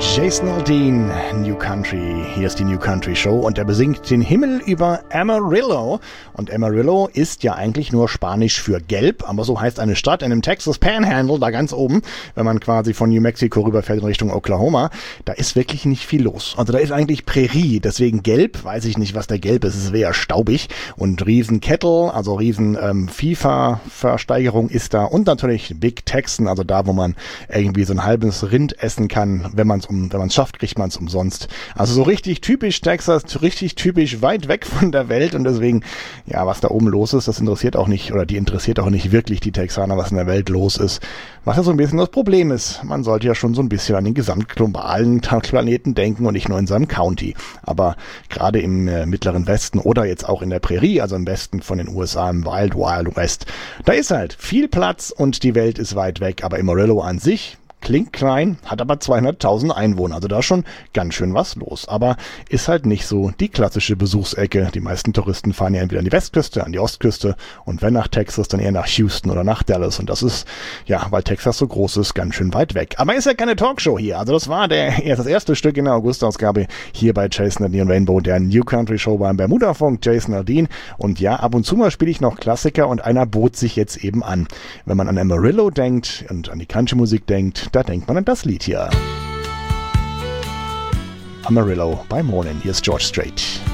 Jason Aldean, New Country. Hier ist die New Country Show und er besingt den Himmel über Amarillo. Und Amarillo ist ja eigentlich nur Spanisch für gelb, aber so heißt eine Stadt in dem Texas Panhandle, da ganz oben, wenn man quasi von New Mexico rüberfährt in Richtung Oklahoma. Da ist wirklich nicht viel los. Also da ist eigentlich Prärie, deswegen gelb, weiß ich nicht, was der Gelb ist, es ist eher staubig. Und riesen Cattle, also riesen FIFA-Versteigerung ist da und natürlich Big Texan, also da, wo man irgendwie so ein halbes Rind essen kann, wenn man es schafft, kriegt man es umsonst. Also so richtig typisch Texas, richtig typisch weit weg von der Welt und deswegen, ja, was da oben los ist, das interessiert auch nicht, oder die interessiert auch nicht wirklich die Texaner, was in der Welt los ist. Was ja so ein bisschen das Problem ist. Man sollte ja schon so ein bisschen an den gesamtglobalen Planeten denken und nicht nur in seinem County. Aber gerade im mittleren Westen oder jetzt auch in der Prärie, also im Westen von den USA, im Wild West, da ist halt viel Platz und die Welt ist weit weg. Aber Amarillo an sich klingt klein, hat aber 200.000 Einwohner, also da ist schon ganz schön was los. Aber ist halt nicht so die klassische Besuchsecke. Die meisten Touristen fahren ja entweder an die Westküste, an die Ostküste und wenn nach Texas, dann eher nach Houston oder nach Dallas. Und das ist, ja, weil Texas so groß ist, ganz schön weit weg. Aber ist ja keine Talkshow hier. Also das war das erste Stück in der August-Ausgabe hier bei Jason Aldean Rainbow, der New Country Show beim Bermuda-Funk, Jason Aldean. Und ja, ab und zu mal spiele ich noch Klassiker und einer bot sich jetzt eben an. Wenn man an Amarillo denkt und an die Country-Musik denkt, da denkt man an das Lied hier. Amarillo by Morning. Hier ist George Strait.